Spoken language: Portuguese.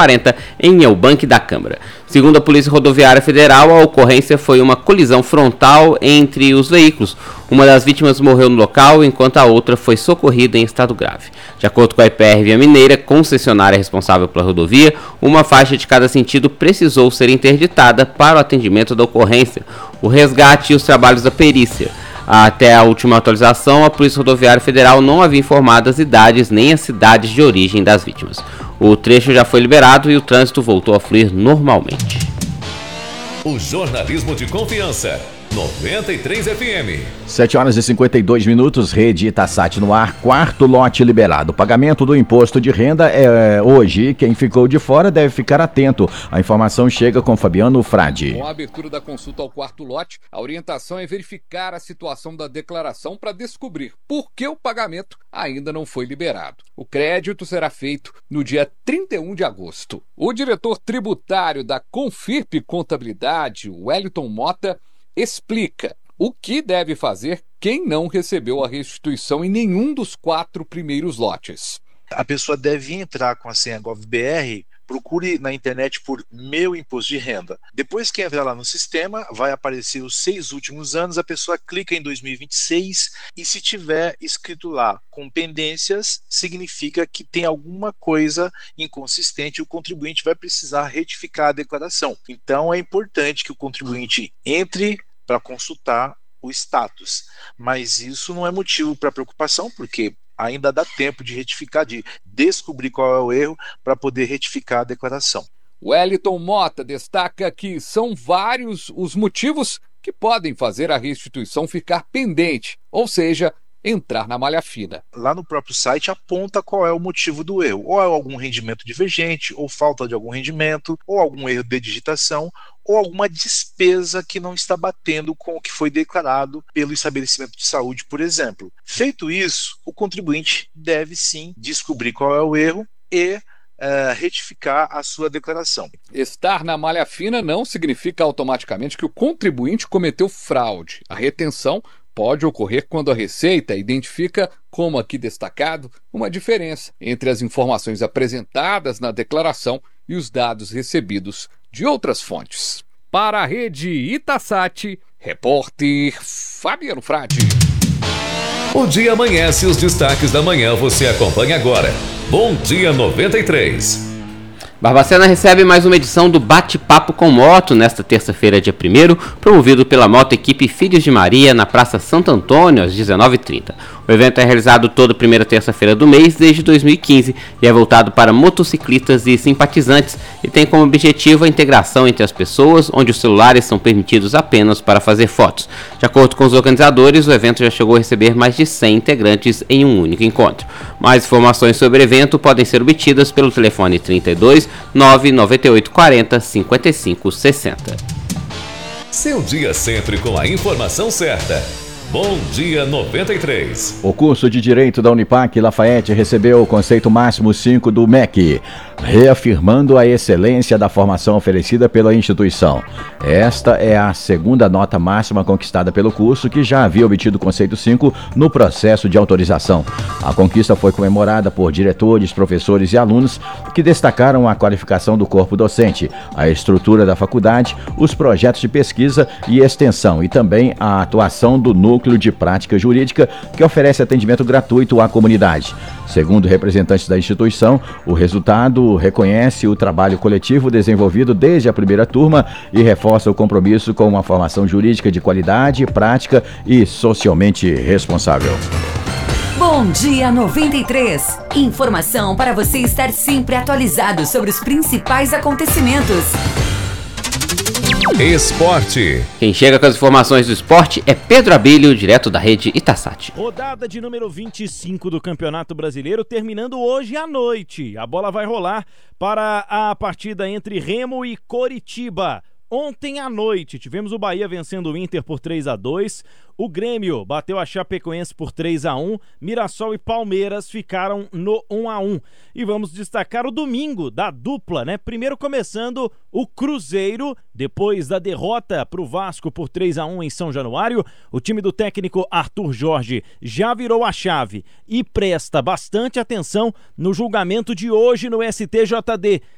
18h40 em Eubank da Câmara. Segundo a Polícia Rodoviária Federal, a ocorrência foi uma colisão frontal entre os veículos. Uma das vítimas morreu no local, enquanto a outra foi socorrida em estado grave. De acordo com a IPR Via Mineira, concessionária responsável pela rodovia, uma faixa de cada sentido precisou ser interditada para o atendimento da ocorrência, o resgate e os trabalhos da perícia. Até a última atualização, a Polícia Rodoviária Federal não havia informado as idades nem as cidades de origem das vítimas. O trecho já foi liberado e o trânsito voltou a fluir normalmente. O jornalismo de confiança. 93 FM. 7h52, Rede Itasat no ar, quarto lote liberado. O pagamento do imposto de renda é hoje. Quem ficou de fora deve ficar atento. A informação chega com Fabiano Frade. Com a abertura da consulta ao quarto lote, a orientação é verificar a situação da declaração para descobrir por que o pagamento ainda não foi liberado. O crédito será feito no dia 31 de agosto. O diretor tributário da Confirp Contabilidade, Wellington Mota, explica o que deve fazer quem não recebeu a restituição em nenhum dos 4 primeiros lotes. A pessoa deve entrar com a senha GovBR, procure na internet por Meu Imposto de Renda. Depois que entrar lá no sistema, vai aparecer os 6 últimos anos, a pessoa clica em 2026 e se tiver escrito lá com pendências, significa que tem alguma coisa inconsistente e o contribuinte vai precisar retificar a declaração. Então é importante que o contribuinte entre para consultar o status, mas isso não é motivo para preocupação, porque ainda dá tempo de retificar, de descobrir qual é o erro para poder retificar a declaração. Wellington Mota destaca que são vários os motivos que podem fazer a restituição ficar pendente, ou seja, entrar na malha fina. Lá no próprio site aponta qual é o motivo do erro, ou é algum rendimento divergente, ou falta de algum rendimento, ou algum erro de digitação, ou alguma despesa que não está batendo com o que foi declarado pelo estabelecimento de saúde, por exemplo. Feito isso, o contribuinte deve sim descobrir qual é o erro e retificar a sua declaração. Estar na malha fina não significa automaticamente que o contribuinte cometeu fraude. A retenção pode ocorrer quando a Receita identifica, como aqui destacado, uma diferença entre as informações apresentadas na declaração e os dados recebidos de outras fontes. Para a Rede Itasat, repórter Fabiano Frade. O dia amanhece, os destaques da manhã você acompanha agora. Bom Dia 93. Barbacena recebe mais uma edição do Bate-Papo com Moto nesta terça-feira, dia 1º, promovido pela Moto Equipe Filhos de Maria, na Praça Santo Antônio, às 19h30. O evento é realizado toda primeira terça-feira do mês desde 2015 e é voltado para motociclistas e simpatizantes e tem como objetivo a integração entre as pessoas, onde os celulares são permitidos apenas para fazer fotos. De acordo com os organizadores, o evento já chegou a receber mais de 100 integrantes em um único encontro. Mais informações sobre o evento podem ser obtidas pelo telefone 32 998 40 55 60. Seu dia sempre com a informação certa. Bom Dia 93. O curso de Direito da Unipac Lafayette recebeu o conceito máximo 5 do MEC, reafirmando a excelência da formação oferecida pela instituição. Esta é a segunda nota máxima conquistada pelo curso, que já havia obtido o conceito 5 no processo de autorização. A conquista foi comemorada por diretores, professores e alunos que destacaram a qualificação do corpo docente, a estrutura da faculdade, os projetos de pesquisa e extensão e também a atuação do Núcleo de Prática Jurídica, que oferece atendimento gratuito à comunidade. Segundo representantes da instituição, o resultado reconhece o trabalho coletivo desenvolvido desde a primeira turma e reforça o compromisso com uma formação jurídica de qualidade, prática e socialmente responsável. Bom Dia 93. Informação para você estar sempre atualizado sobre os principais acontecimentos. Esporte. Quem chega com as informações do esporte é Pedro Abílio, direto da Rede Itasat. Rodada de número 25 do Campeonato Brasileiro terminando hoje à noite. A bola vai rolar para a partida entre Remo e Coritiba. Ontem à noite tivemos o Bahia vencendo o Inter por 3-2, o Grêmio bateu a Chapecoense por 3-1, Mirassol e Palmeiras ficaram no 1-1. E vamos destacar o domingo da dupla, né? Primeiro começando o Cruzeiro, depois da derrota para o Vasco por 3-1 em São Januário, o time do técnico Arthur Jorge já virou a chave e presta bastante atenção no julgamento de hoje no STJD.